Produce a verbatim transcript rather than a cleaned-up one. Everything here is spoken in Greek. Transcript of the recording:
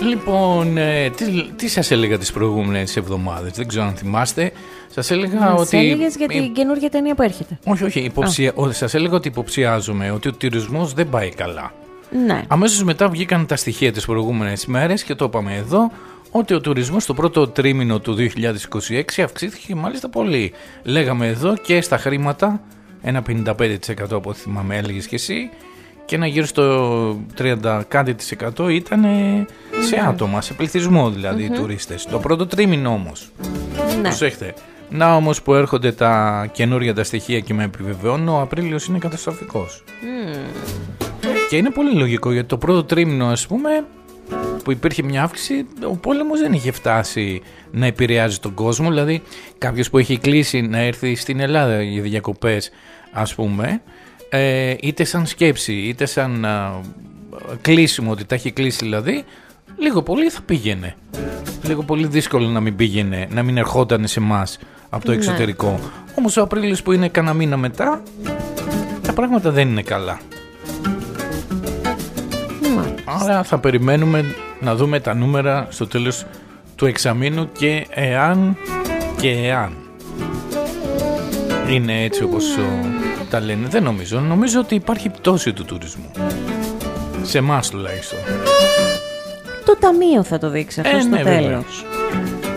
Λοιπόν, ε, τι, τι σας έλεγα τις προηγούμενες εβδομάδες, δεν ξέρω αν θυμάστε. Σας έλεγα Μας ότι... έλεγες για την καινούργια ταινία που έρχεται. Όχι, όχι, υποψια... σας έλεγα ότι υποψιάζομαι ότι ο τουρισμός δεν πάει καλά. Ναι. Αμέσως μετά βγήκαν τα στοιχεία τις προηγούμενες μέρες και το είπαμε εδώ, ότι ο τουρισμός στο πρώτο τρίμηνο του δύο χιλιάδες είκοσι έξι αυξήθηκε μάλιστα πολύ. Λέγαμε εδώ και στα χρήματα, ένα πενήντα πέντε τοις εκατό από ό,τι θυμάμαι έλεγες και εσύ, και ένα γύρω στο τριάντα κάτι τοις εκατό ήταν σε άτομα, σε πληθυσμό δηλαδή, mm-hmm. οι τουρίστες. Το πρώτο τρίμηνο όμως. Ναι. Προσέχτε. Να όμως που έρχονται τα καινούργια τα στοιχεία και με επιβεβαιώνουν, ο Απρίλιος είναι καταστροφικός. Mm. Και είναι πολύ λογικό, γιατί το πρώτο τρίμηνο, ας πούμε, που υπήρχε μια αύξηση, ο πόλεμος δεν είχε φτάσει να επηρεάζει τον κόσμο. Δηλαδή κάποιος που έχει κλείσει να έρθει στην Ελλάδα για διακοπές, ας πούμε, ε, είτε σαν σκέψη είτε σαν α, κλείσιμο, ότι τα έχει κλείσει δηλαδή, λίγο πολύ θα πήγαινε. Λίγο πολύ δύσκολο να μην πήγαινε, να μην ερχόταν σε εμάς από το εξωτερικό. Ναι. Όμως ο Απρίλιος που είναι κανένα μήνα μετά, τα πράγματα δεν είναι καλά. Άρα θα περιμένουμε να δούμε τα νούμερα στο τέλος του εξαμήνου και εάν και εάν είναι έτσι όπως mm. τα λένε. Δεν νομίζω. Νομίζω ότι υπάρχει πτώση του τουρισμού. Σε εμάς τουλάχιστον. Το ταμείο θα το δείξει αυτό ε, στο ναι, τέλος.